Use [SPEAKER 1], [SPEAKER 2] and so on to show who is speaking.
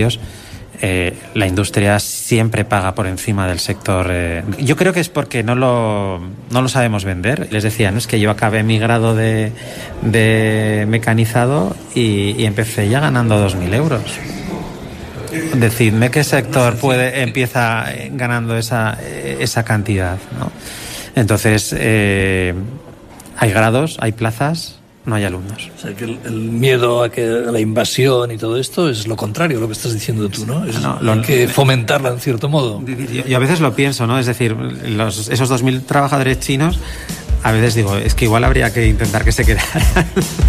[SPEAKER 1] la industria siempre paga por encima del sector. Yo creo que es porque no lo sabemos vender. Les decía, no es que yo acabé mi grado de mecanizado y empecé ya ganando 2.000 euros. Decidme qué sector empieza ganando esa cantidad, ¿no? Entonces, hay grados, hay plazas, no hay alumnos.
[SPEAKER 2] O sea, que el miedo a la invasión y todo esto es lo contrario a lo que estás diciendo tú, ¿no? Hay que fomentarla en cierto modo.
[SPEAKER 1] Yo a veces lo pienso, ¿no? Es decir, esos 2.000 trabajadores chinos, a veces digo, es que igual habría que intentar que se quedaran.